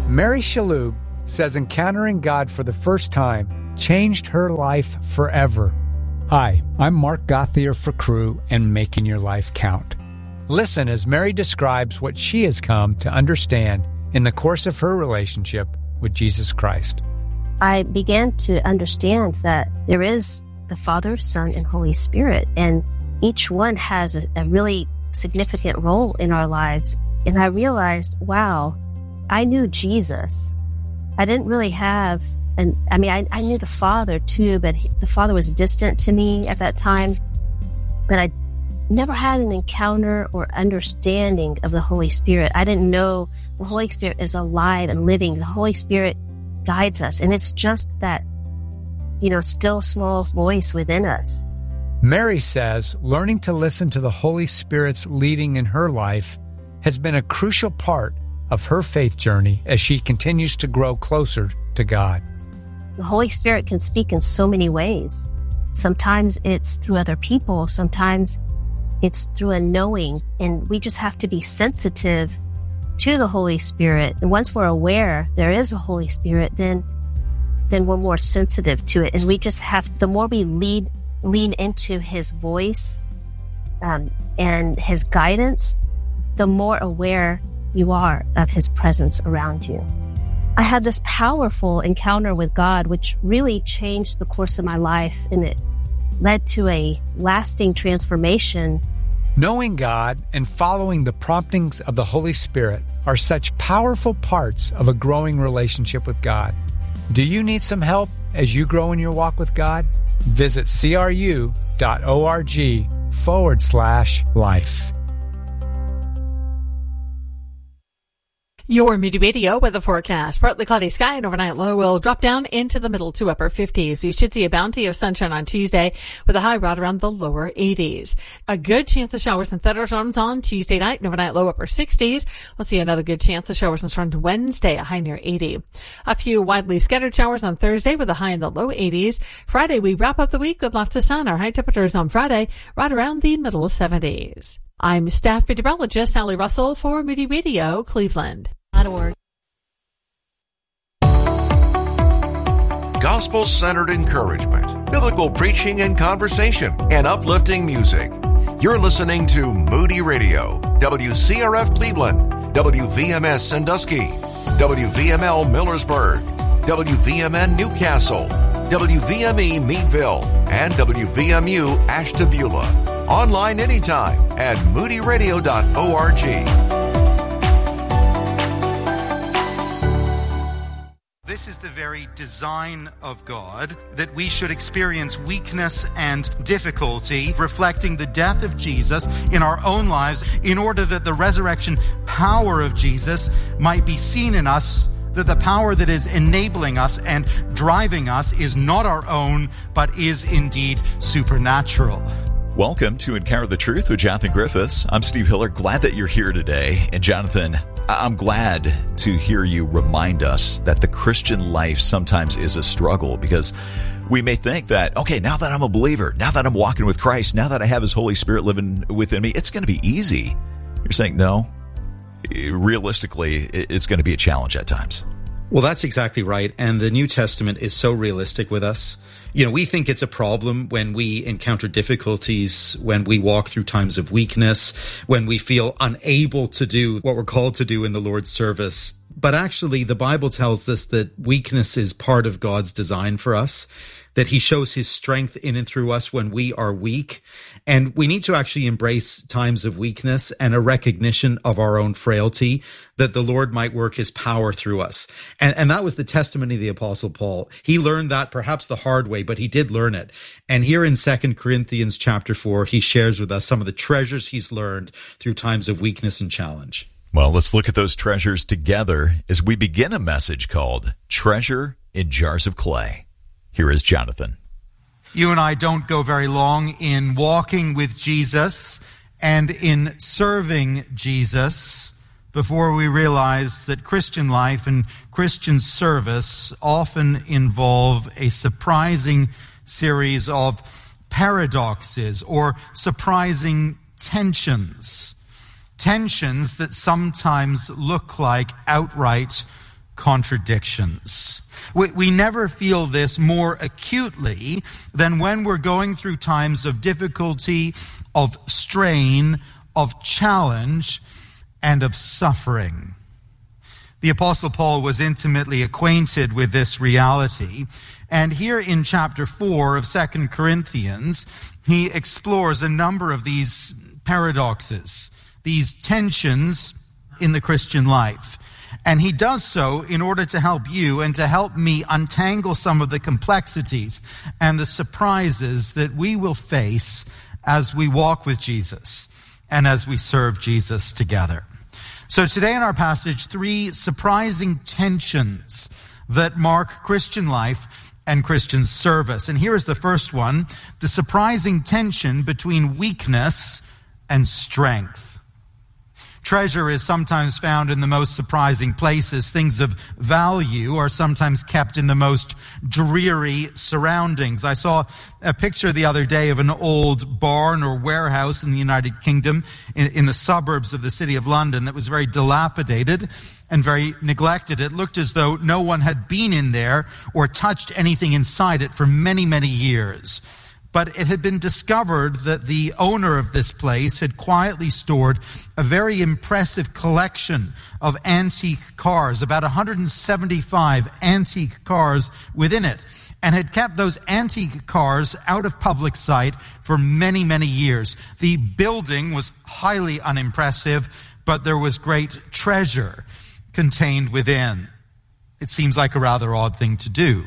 Mary Shalhoub says encountering God for the first time changed her life forever. Hi, I'm Mark Gauthier for Cru and Making Your Life Count. Listen as Mary describes what she has come to understand in the course of her relationship with Jesus Christ. I began to understand that there is the Father, Son, and Holy Spirit, and each one has a really significant role in our lives. And I realized, wow, I knew Jesus. I didn't really have, I knew the Father too, but the Father was distant to me at that time. But I never had an encounter or understanding of the Holy Spirit. I didn't know the Holy Spirit is alive and living. The Holy Spirit guides us, and it's just that, still small voice within us. Mary says learning to listen to the Holy Spirit's leading in her life has been a crucial part of her faith journey as she continues to grow closer to God. The Holy Spirit can speak in so many ways. Sometimes it's through other people. Sometimes it's through a knowing, and we just have to be sensitive to the Holy Spirit. And once we're aware there is a Holy Spirit, then we're more sensitive to it. And we just have, the more we lean into His voice and His guidance, the more aware you are of His presence around you. I had this powerful encounter with God, which really changed the course of my life, and it led to a lasting transformation. Knowing God and following the promptings of the Holy Spirit are such powerful parts of a growing relationship with God. Do you need some help as you grow in your walk with God? Visit cru.org/life. Your Moody Radio weather forecast. Partly cloudy sky and overnight low will drop down into the middle to upper 50s. We should see a bounty of sunshine on Tuesday with a high right around the lower 80s. A good chance of showers and thunderstorms on Tuesday night and overnight low upper 60s. We'll see another good chance of showers and storms Wednesday, a high near 80. A few widely scattered showers on Thursday with a high in the low 80s. Friday, we wrap up the week with lots of sun. Our high temperatures on Friday right around the middle 70s. I'm staff meteorologist Sally Russell for Moody Radio, Cleveland. Gospel-centered encouragement, biblical preaching and conversation, and uplifting music. You're listening to Moody Radio, WCRF Cleveland, WVMS Sandusky, WVML Millersburg, WVMN Newcastle, WVME Meadville, and WVMU Ashtabula. Online anytime at moodyradio.org. This is the very design of God, that we should experience weakness and difficulty, reflecting the death of Jesus in our own lives, in order that the resurrection power of Jesus might be seen in us, that the power that is enabling us and driving us is not our own, but is indeed supernatural. Welcome to Encounter the Truth with Jonathan Griffiths. I'm Steve Hiller. Glad that you're here today. And Jonathan, I'm glad to hear you remind us that the Christian life sometimes is a struggle, because we may think that, okay, now that I'm a believer, now that I'm walking with Christ, now that I have His Holy Spirit living within me, it's going to be easy. You're saying no? Realistically, it's going to be a challenge at times. Well, that's exactly right. And the New Testament is so realistic with us. We think it's a problem when we encounter difficulties, when we walk through times of weakness, when we feel unable to do what we're called to do in the Lord's service. But actually, the Bible tells us that weakness is part of God's design for us, that He shows His strength in and through us when we are weak. And we need to actually embrace times of weakness and a recognition of our own frailty, that the Lord might work His power through us. And that was the testimony of the Apostle Paul. He learned that perhaps the hard way, but he did learn it. And here in 2 Corinthians chapter 4, he shares with us some of the treasures he's learned through times of weakness and challenge. Well, let's look at those treasures together as we begin a message called Treasure in Jars of Clay. Here is Jonathan. You and I don't go very long in walking with Jesus and in serving Jesus before we realize that Christian life and Christian service often involve a surprising series of paradoxes or surprising tensions. Tensions that sometimes look like outright contradictions. We never feel this more acutely than when we're going through times of difficulty, of strain, of challenge, and of suffering. The Apostle Paul was intimately acquainted with this reality. And here in chapter 4 of 2 Corinthians, he explores a number of these paradoxes, these tensions in the Christian life. And he does so in order to help you and to help me untangle some of the complexities and the surprises that we will face as we walk with Jesus and as we serve Jesus together. So today in our passage, 3 surprising tensions that mark Christian life and Christian service. And here is the first one, the surprising tension between weakness and strength. Treasure is sometimes found in the most surprising places. Things of value are sometimes kept in the most dreary surroundings. I saw a picture the other day of an old barn or warehouse in the United Kingdom in the suburbs of the city of London that was very dilapidated and very neglected. It looked as though no one had been in there or touched anything inside it for many, many years. But it had been discovered that the owner of this place had quietly stored a very impressive collection of antique cars, about 175 antique cars within it, and had kept those antique cars out of public sight for many, many years. The building was highly unimpressive, but there was great treasure contained within. It seems like a rather odd thing to do.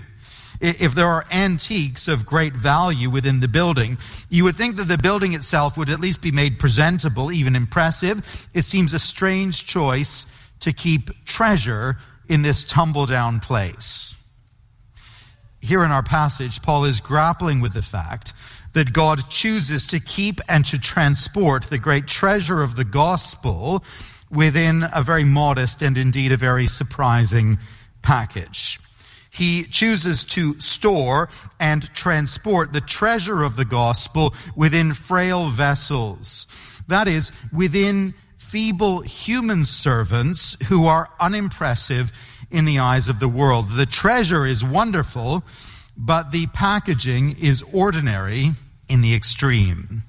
If there are antiques of great value within the building, you would think that the building itself would at least be made presentable, even impressive. It seems a strange choice to keep treasure in this tumble-down place. Here in our passage, Paul is grappling with the fact that God chooses to keep and to transport the great treasure of the gospel within a very modest and indeed a very surprising package. He chooses to store and transport the treasure of the gospel within frail vessels. That is, within feeble human servants who are unimpressive in the eyes of the world. The treasure is wonderful, but the packaging is ordinary in the extreme.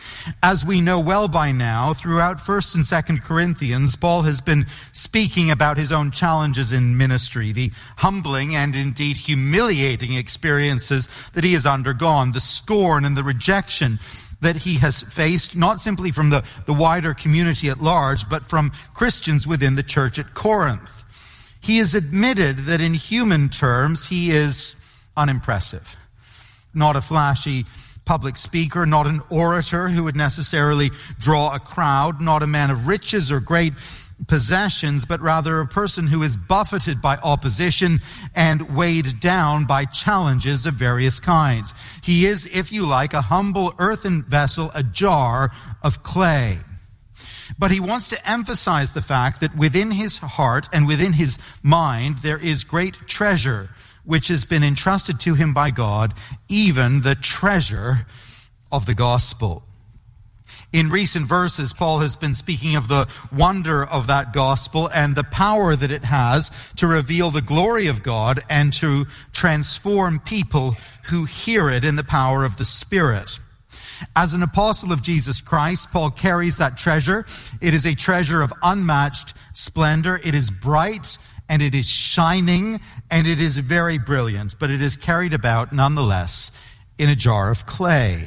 As we know well by now, throughout 1st and 2nd Corinthians, Paul has been speaking about his own challenges in ministry, the humbling and indeed humiliating experiences that he has undergone, the scorn and the rejection that he has faced, not simply from the wider community at large, but from Christians within the church at Corinth. He has admitted that in human terms, he is unimpressive, not a flashy public speaker, not an orator who would necessarily draw a crowd, not a man of riches or great possessions, but rather a person who is buffeted by opposition and weighed down by challenges of various kinds. He is, if you like, a humble earthen vessel, a jar of clay. But he wants to emphasize the fact that within his heart and within his mind there is great treasure which has been entrusted to him by God, even the treasure of the gospel. In recent verses, Paul has been speaking of the wonder of that gospel and the power that it has to reveal the glory of God and to transform people who hear it in the power of the Spirit. As an apostle of Jesus Christ, Paul carries that treasure. It is a treasure of unmatched splendor. It is bright and it is shining, and it is very brilliant, but it is carried about nonetheless in a jar of clay.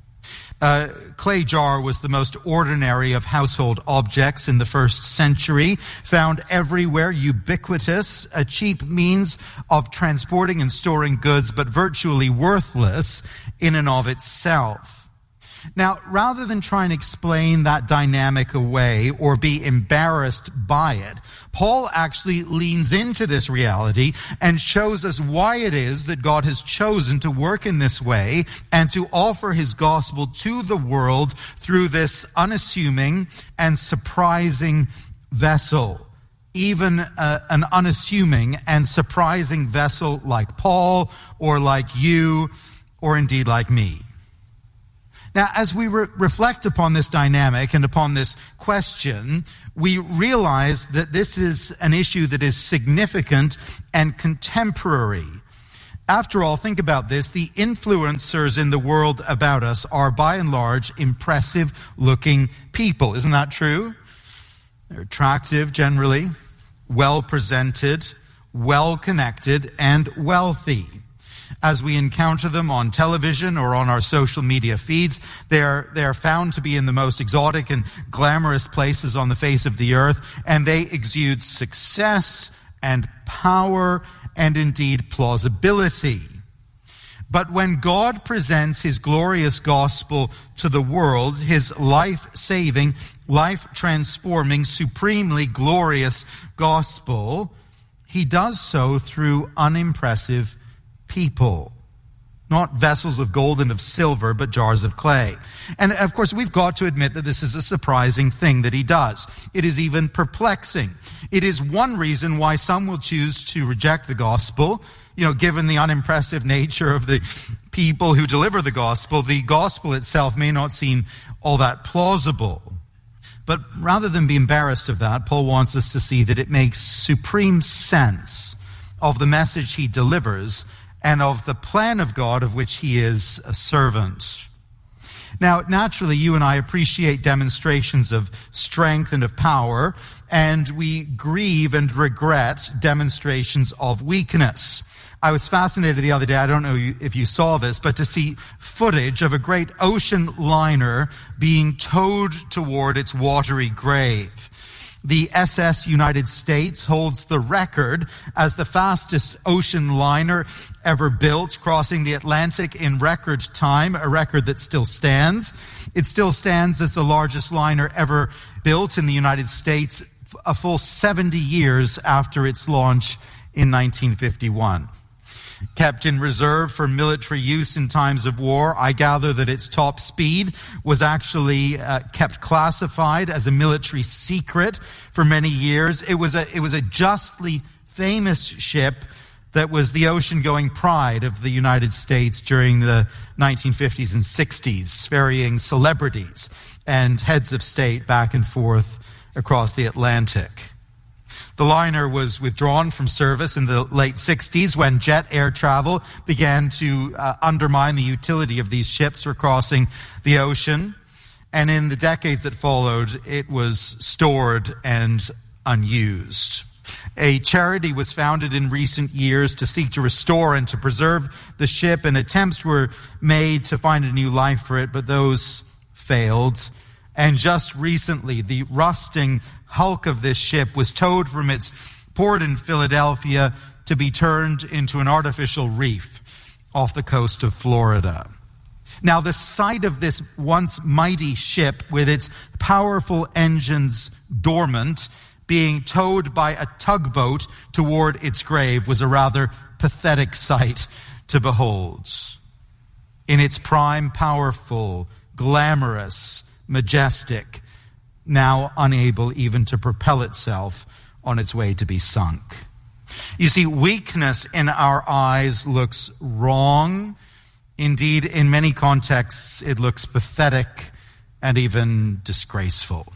Clay jar was the most ordinary of household objects in the 1st century, found everywhere, ubiquitous, a cheap means of transporting and storing goods, but virtually worthless in and of itself. Now, rather than try and explain that dynamic away or be embarrassed by it, Paul actually leans into this reality and shows us why it is that God has chosen to work in this way and to offer his gospel to the world through this unassuming and surprising vessel. Even an unassuming and surprising vessel like Paul or like you or indeed like me. Now, as we reflect upon this dynamic and upon this question, we realize that this is an issue that is significant and contemporary. After all, think about this. The influencers in the world about us are, by and large, impressive-looking people. Isn't that true? They're attractive, generally, well-presented, well-connected, and wealthy. As we encounter them on television or on our social media feeds, they are found to be in the most exotic and glamorous places on the face of the earth, and they exude success and power and indeed plausibility. But when God presents his glorious gospel to the world, his life-saving, life-transforming, supremely glorious gospel, he does so through unimpressive people. Not vessels of gold and of silver, but jars of clay. And of course, we've got to admit that this is a surprising thing that he does. It is even perplexing. It is one reason why some will choose to reject the gospel. Given the unimpressive nature of the people who deliver the gospel itself may not seem all that plausible. But rather than be embarrassed of that, Paul wants us to see that it makes supreme sense of the message he delivers and of the plan of God of which he is a servant. Now, naturally, you and I appreciate demonstrations of strength and of power, and we grieve and regret demonstrations of weakness. I was fascinated the other day, I don't know if you saw this, but to see footage of a great ocean liner being towed toward its watery grave. The SS United States holds the record as the fastest ocean liner ever built, crossing the Atlantic in record time, a record that still stands. It still stands as the largest liner ever built in the United States, a full 70 years after its launch in 1951. Kept in reserve for military use in times of war, I gather that its top speed was actually kept classified as a military secret for many years. It was a justly famous ship that was the ocean-going pride of the United States during the 1950s and 60s, ferrying celebrities and heads of state back and forth across the Atlantic. The liner was withdrawn from service in the late 60s when jet air travel began to undermine the utility of these ships for crossing the ocean. And in the decades that followed, it was stored and unused. A charity was founded in recent years to seek to restore and to preserve the ship, and attempts were made to find a new life for it, but those failed. And just recently, the rusting hulk of this ship was towed from its port in Philadelphia to be turned into an artificial reef off the coast of Florida. Now, the sight of this once mighty ship with its powerful engines dormant being towed by a tugboat toward its grave was a rather pathetic sight to behold. In its prime, powerful, glamorous, majestic, now unable even to propel itself on its way to be sunk. You see, weakness in our eyes looks wrong. Indeed, in many contexts, it looks pathetic and even disgraceful.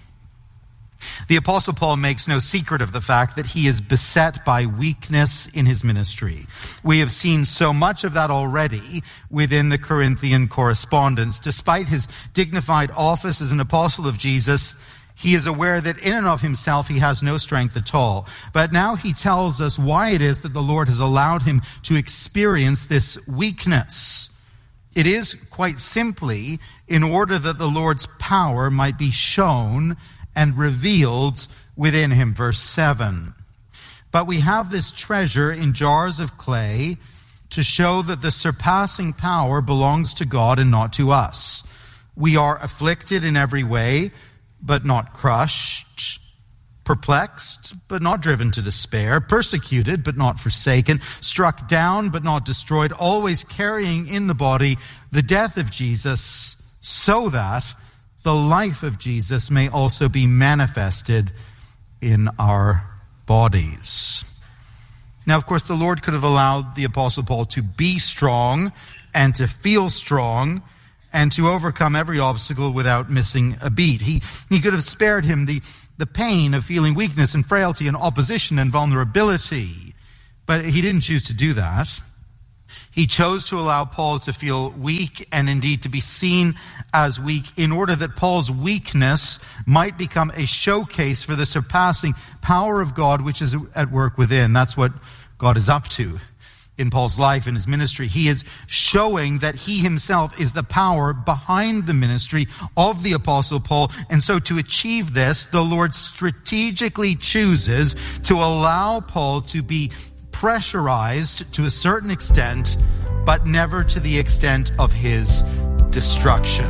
The Apostle Paul makes no secret of the fact that he is beset by weakness in his ministry. We have seen so much of that already within the Corinthian correspondence. Despite his dignified office as an apostle of Jesus, he is aware that in and of himself he has no strength at all. But now he tells us why it is that the Lord has allowed him to experience this weakness. It is quite simply in order that the Lord's power might be shown and revealed within him. Verse 7. But we have this treasure in jars of clay to show that the surpassing power belongs to God and not to us. We are afflicted in every way, but not crushed, perplexed, but not driven to despair, persecuted, but not forsaken, struck down, but not destroyed, always carrying in the body the death of Jesus, so that the life of Jesus may also be manifested in our bodies. Now, of course, the Lord could have allowed the Apostle Paul to be strong and to feel strong and to overcome every obstacle without missing a beat. He could have spared him the pain of feeling weakness and frailty and opposition and vulnerability, but he didn't choose to do that. He chose to allow Paul to feel weak and indeed to be seen as weak in order that Paul's weakness might become a showcase for the surpassing power of God which is at work within. That's what God is up to in Paul's life and his ministry. He is showing that he himself is the power behind the ministry of the Apostle Paul. And so to achieve this, the Lord strategically chooses to allow Paul to be pressurized to a certain extent, but never to the extent of his destruction.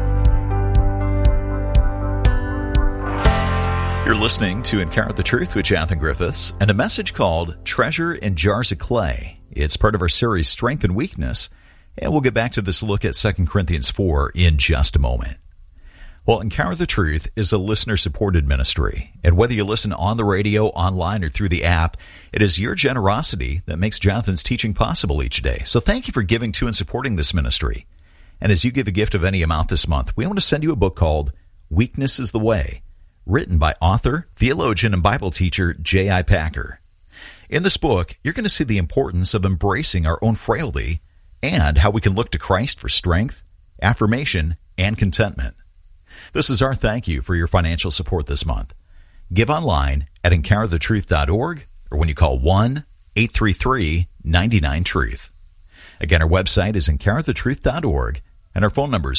You're listening to Encounter the Truth with Jonathan Griffiths and a message called Treasure in Jars of Clay. It's part of our series Strength and Weakness, and we'll get back to this look at 2 Corinthians 4 in just a moment. Well, Encounter the Truth is a listener-supported ministry, and whether you listen on the radio, online, or through the app, it is your generosity that makes Jonathan's teaching possible each day. So thank you for giving to and supporting this ministry. And as you give a gift of any amount this month, we want to send you a book called Weakness is the Way, written by author, theologian, and Bible teacher J.I. Packer. In this book, you're going to see the importance of embracing our own frailty and how we can look to Christ for strength, affirmation, and contentment. This is our thank you for your financial support this month. Give online at encounterthetruth.org or when you call 1-833-99-TRUTH. Again, our website is encounterthetruth.org and our phone number is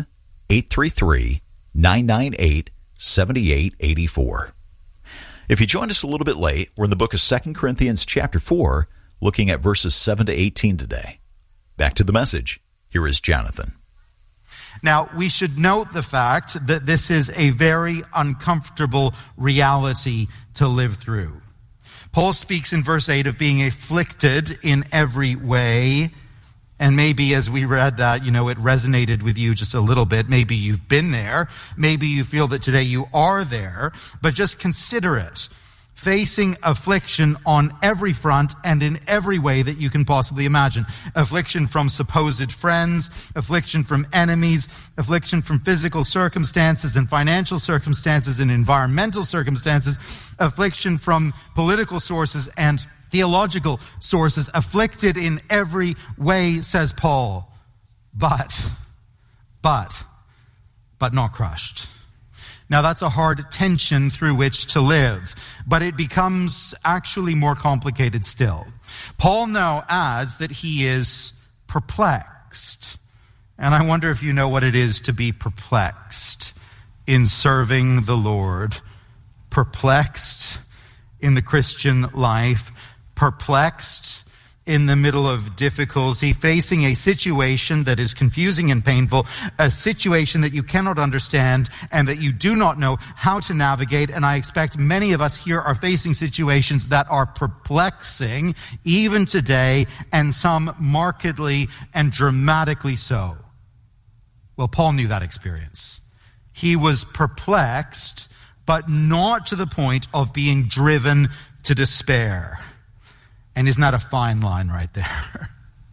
1-833-998-7884. If you joined us a little bit late, we're in the book of 2 Corinthians chapter 4, looking at verses 7 to 18 today. Back to the message. Here is Jonathan. Now, we should note the fact that this is a very uncomfortable reality to live through. Paul speaks in verse 8 of being afflicted in every way. And maybe as we read that, it resonated with you just a little bit. Maybe you've been there. Maybe you feel that today you are there. But just consider it. Facing affliction on every front and in every way that you can possibly imagine. Affliction from supposed friends, affliction from enemies, affliction from physical circumstances and financial circumstances and environmental circumstances, affliction from political sources and theological sources, afflicted in every way, says Paul, but not crushed. Now, that's a hard tension through which to live, but it becomes actually more complicated still. Paul now adds that he is perplexed. And I wonder if you know what it is to be perplexed in serving the Lord, perplexed in the Christian life, perplexed in the middle of difficulty, facing a situation that is confusing and painful, a situation that you cannot understand and that you do not know how to navigate. And I expect many of us here are facing situations that are perplexing even today, and some markedly and dramatically so. Well, Paul knew that experience. He was perplexed, but not to the point of being driven to despair. And isn't that a fine line right there?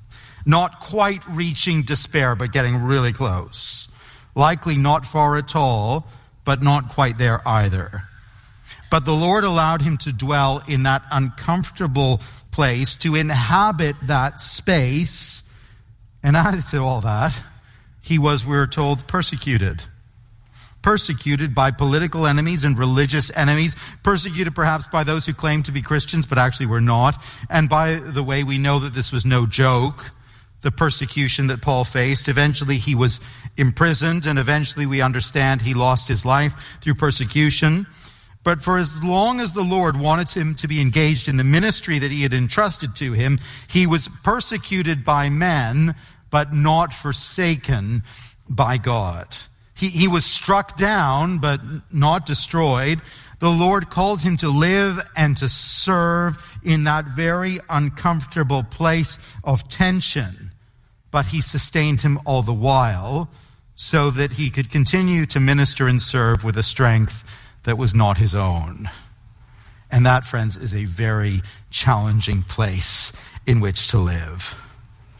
Not quite reaching despair, but getting really close. Likely not far at all, but not quite there either. But the Lord allowed him to dwell in that uncomfortable place, to inhabit that space. And added to all that, he was, we're told, persecuted. Persecuted by political enemies and religious enemies, persecuted perhaps by those who claimed to be Christians but actually were not. And by the way, we know that this was no joke, the persecution that Paul faced. Eventually he was imprisoned, and eventually we understand he lost his life through persecution. But for as long as the Lord wanted him to be engaged in the ministry that he had entrusted to him, he was persecuted by men, but not forsaken by God. He was struck down, but not destroyed. The Lord called him to live and to serve in that very uncomfortable place of tension. But he sustained him all the while so that he could continue to minister and serve with a strength that was not his own. And that, friends, is a very challenging place in which to live.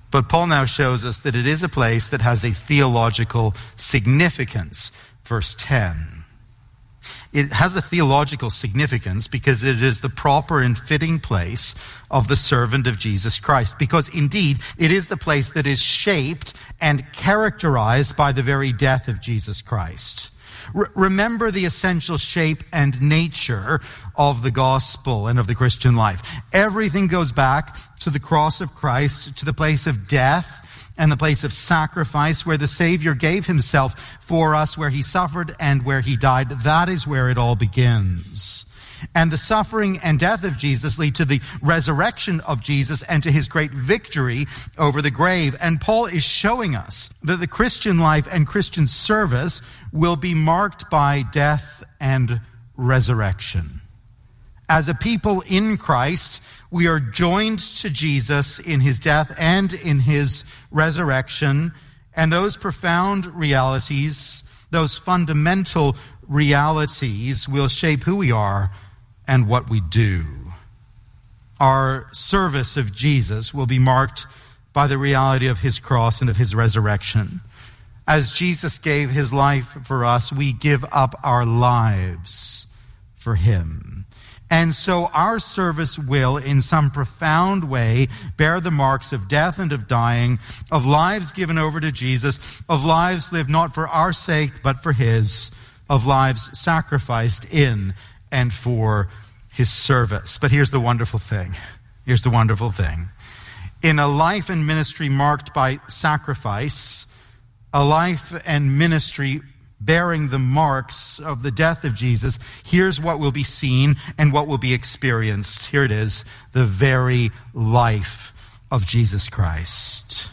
But Paul now shows us that it is a place that has a theological significance. Verse 10. It has a theological significance because it is the proper and fitting place of the servant of Jesus Christ. Because indeed, it is the place that is shaped and characterized by the very death of Jesus Christ. Remember the essential shape and nature of the gospel and of the Christian life. Everything goes back to the cross of Christ, to the place of death and the place of sacrifice where the Savior gave himself for us, where he suffered and where he died. That is where it all begins. And the suffering and death of Jesus lead to the resurrection of Jesus and to his great victory over the grave. And Paul is showing us that the Christian life and Christian service will be marked by death and resurrection. As a people in Christ, we are joined to Jesus in his death and in his resurrection. And those profound realities, those fundamental realities will shape who we are and what we do. Our service of Jesus will be marked by the reality of his cross and of his resurrection. As Jesus gave his life for us, we give up our lives for him. And so our service will, in some profound way, bear the marks of death and of dying, of lives given over to Jesus, of lives lived not for our sake, but for his, of lives sacrificed in and for his service. But here's the wonderful thing. Here's the wonderful thing. In a life and ministry marked by sacrifice, a life and ministry bearing the marks of the death of Jesus, here's what will be seen and what will be experienced. Here it is, the very life of Jesus Christ.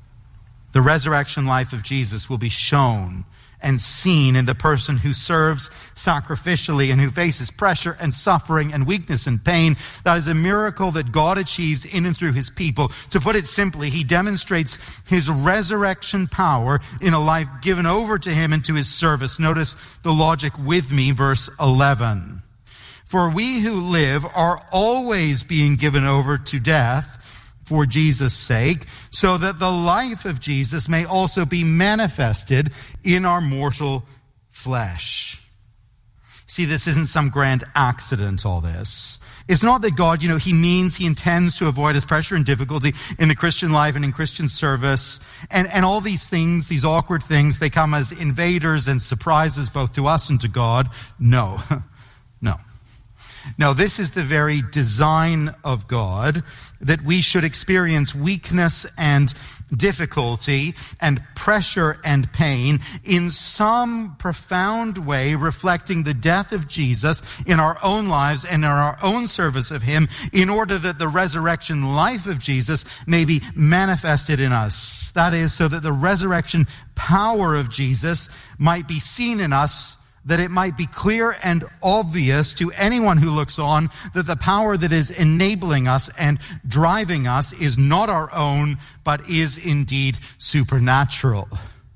The resurrection life of Jesus will be shown and seen in the person who serves sacrificially and who faces pressure and suffering and weakness and pain. That is a miracle that God achieves in and through his people. To put it simply, he demonstrates his resurrection power in a life given over to him and to his service. Notice the logic with me, verse 11. For we who live are always being given over to death for Jesus' sake, so that the life of Jesus may also be manifested in our mortal flesh. See, this isn't some grand accident, all this. It's not that God, he intends to avoid us pressure and difficulty in the Christian life and in Christian service. And all these things, these awkward things, they come as invaders and surprises both to us and to God. No, no. No, this is the very design of God, that we should experience weakness and difficulty and pressure and pain in some profound way, reflecting the death of Jesus in our own lives and in our own service of him, in order that the resurrection life of Jesus may be manifested in us. That is, so that the resurrection power of Jesus might be seen in us, that it might be clear and obvious to anyone who looks on that the power that is enabling us and driving us is not our own, but is indeed supernatural.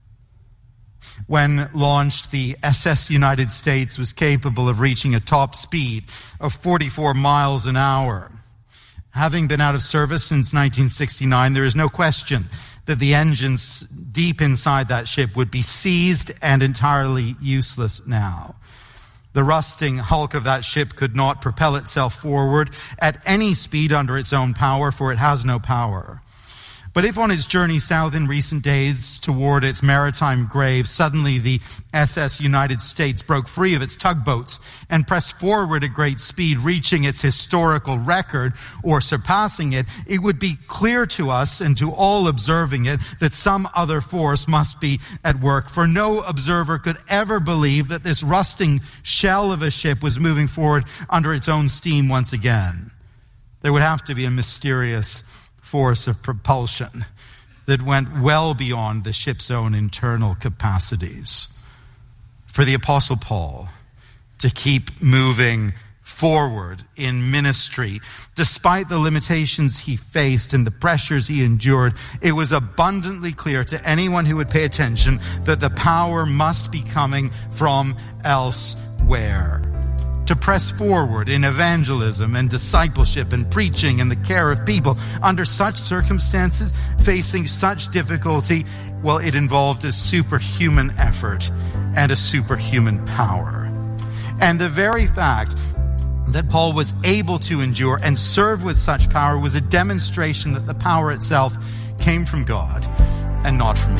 When launched, the SS United States was capable of reaching a top speed of 44 miles an hour. Having been out of service since 1969, there is no question that the engines deep inside that ship would be seized and entirely useless now. The rusting hulk of that ship could not propel itself forward at any speed under its own power, for it has no power. But if on its journey south in recent days toward its maritime grave, suddenly the SS United States broke free of its tugboats and pressed forward at great speed, reaching its historical record or surpassing it, it would be clear to us and to all observing it that some other force must be at work. For no observer could ever believe that this rusting shell of a ship was moving forward under its own steam once again. There would have to be a mysterious force of propulsion that went well beyond the ship's own internal capacities. For the Apostle Paul to keep moving forward in ministry, despite the limitations he faced and the pressures he endured, it was abundantly clear to anyone who would pay attention that the power must be coming from elsewhere. to press forward in evangelism and discipleship and preaching and the care of people under such circumstances, facing such difficulty, well, it involved a superhuman effort and a superhuman power. And the very fact that Paul was able to endure and serve with such power was a demonstration that the power itself came from God and not from him.